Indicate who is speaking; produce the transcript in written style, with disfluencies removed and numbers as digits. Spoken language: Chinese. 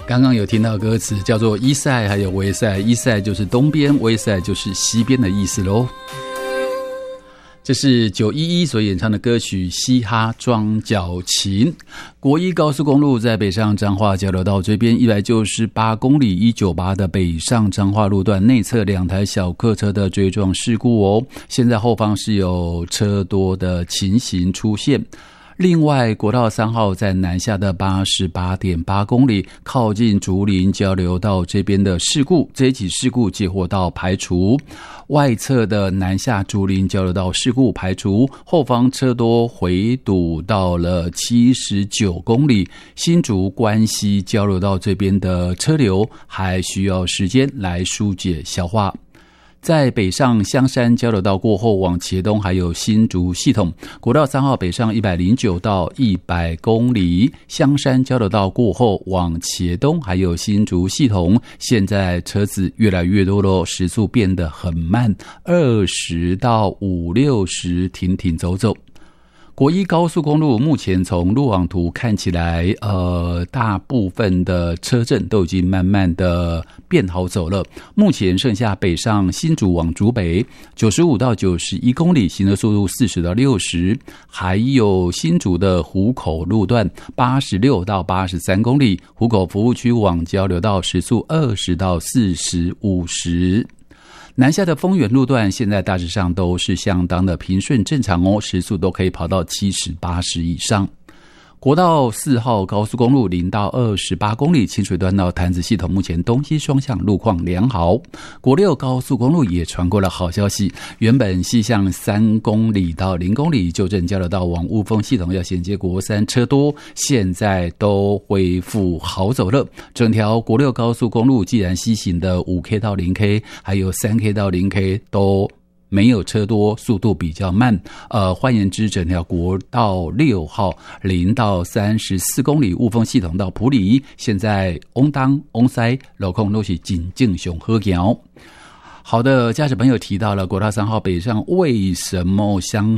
Speaker 1: 刚刚有听到歌词叫做伊塞还有威塞，伊塞就是东边，威塞就是西边的意思咯。这是911所演唱的歌曲《嘻哈装脚琴》。国一高速公路在北上彰化交流道这边198公里198的北上彰化路段内侧2台小客车的追撞事故哦，现在后方是有车多的情形出现。另外，国道3号在南下的88.8公里，靠近竹林交流道这边的事故，这一起事故接获到排除。外侧的南下竹林交流道事故排除，后方车多回堵到了79公里，新竹关西交流道这边的车流还需要时间来疏解消化。在北上香山交流道过后往茄东还有新竹系统，国道3号北上109到100公里，香山交流道过后往茄东还有新竹系统，现在车子越来越多咯，时速变得很慢，20到50-60停停走走。国一高速公路目前从路网图看起来，大部分的车阵都已经慢慢的变好走了。目前剩下北上新竹往竹北95到91公里，行车速度40到60，还有新竹的湖口路段86到83公里，湖口服务区往交流道时速20到40、50。南下的丰原路段现在大致上都是相当的平顺正常哦，时速都可以跑到70、80以上。国道4号高速公路0到28公里，清水段到潭子系统目前东西双向路况良好。国6高速公路也传过了好消息，原本西向3公里到0公里旧镇交流道往雾峰系统要衔接国3车多，现在都恢复好走了。整条国6高速公路既然西行的 5K 到 0K 还有 3K 到 0K 都没有车多，速度比较慢。换言之，整条国道6号0到34公里雾峰系统到埔里，现在往东往西路况都是真正上好行。好的，驾驶朋友提到了国道3号北上为什么香